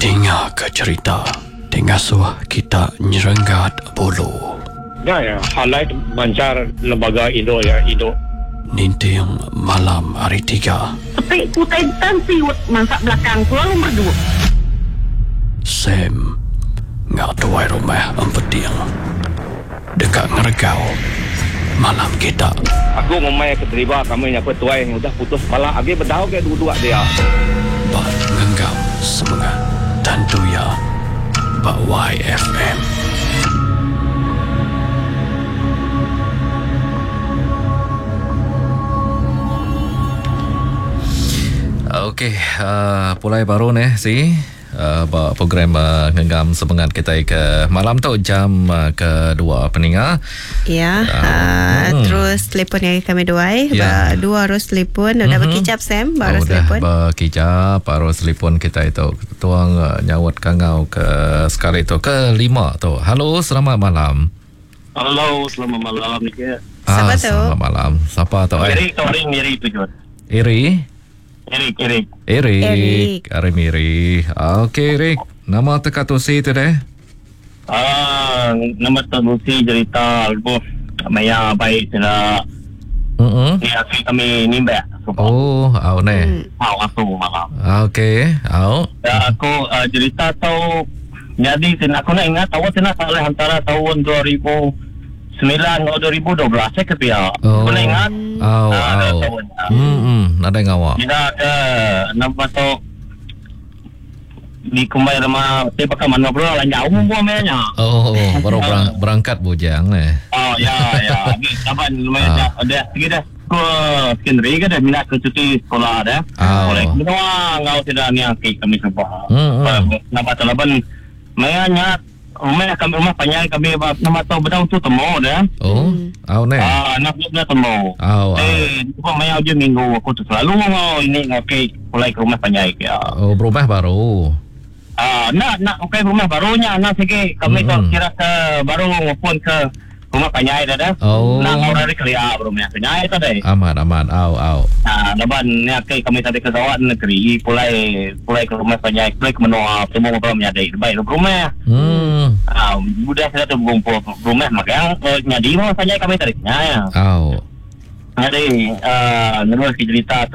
Dengar ke cerita Tengasuh kita nyerenggat bulu. Ya, halai mancar lembaga Indo. Ninting malam hari 3. Tapi putai tansiut masak belakang pulang nombor 2. Sam ngak tuai rumah empeting dekat ngeregau malam kita. Aku ngomai keterima kami nyapa tuai yang udah putus malah agi berdau ke dua-dua dia. Bak ngenggam semangat tentu ya Bak YFM. Okey, pulai baru nih si program ngenggam semangat kita ke malam tu jam kedua peninga. Ya, terus telefon yang kami duai, dua harus telefon, udah berkicap Sam, baru telefon. Berkicap, baru telefon kita itu tuang nyawat kangau ke sekali itu ke 5 tu. Halo, selamat malam. Halo, selamat malam ni ke. Siapa tu? Selamat malam. Siapa tu? Miri tujuan. Iri. Erik. Miri. Okey, Erik. Nama teka tu si tu deh. Nama Tusi cerita album Maya baik sila. Ni asyik kami nimba. Oh, au ne. Au asu malam. Okey, au. Ya, aku cerita tahu. Jadi aku nak ingat tahu saya salah antara tahun 2009 atau 2012 saya ke pihak. Aku nak ingat. Au. Ada ngawa. Tidak ada nampak tu di kumai rumah saya pakai mana bro lah jauh buahnya. Oh, baru berangkat bujang ne. Oh ya. Kapan lumayan ada sedikit dah. Sekendari kan dah minat ke cuti sekolah dah. Oleh semua ngau tidak ni kami semua. Nampak terlaban mayanya rumah panjang kami nama tahu bedang tu temu dah. Oh, au ne. Nak temu. Bukan maya je minggu aku tu selalu ini okey mulai ke rumah panjang ya. Oh, berubah baru. Nak okey rumah barunya nak sikit kami tu kira ke baru ngupun ke rumah panjang dah. Nak orang dari Kelia rumah panjang tu dah. Aman. Au. Laban ni okey kami tadi ke Sarawak negeri pulai ke rumah panjang pulai ke Menua semua orang menyadai baik rumah. Budak saya tu berkumpul rumah makanya nyadi rumah panjang kami tadi. Au. Jadi, nerus cerita